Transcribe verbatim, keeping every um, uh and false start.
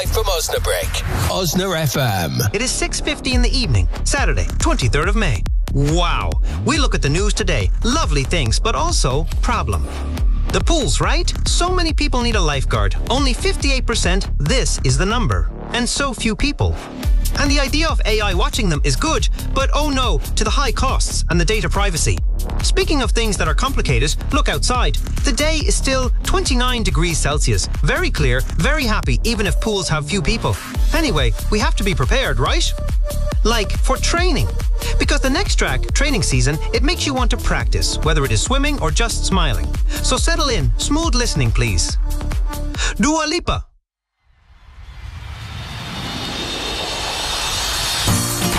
live from Osnabrück. Osna F M. It is six fifty in the evening, Saturday, twenty-third of May. Wow. We look at the news today. Lovely things, but also problem. The pools, right? So many people need a lifeguard. Only fifty-eight percent, this is the number. And so few people. And the idea of A I watching them is good, but oh no, to the high costs and the data privacy. Speaking of things that are complicated, look outside. The day is still twenty-nine degrees Celsius. Very clear, very happy, even if pools have few people. Anyway, we have to be prepared, right? Like for training. Because the next track, training season, it makes you want to practice, whether it is swimming or just smiling. So settle in, smooth listening please. Dua Lipa.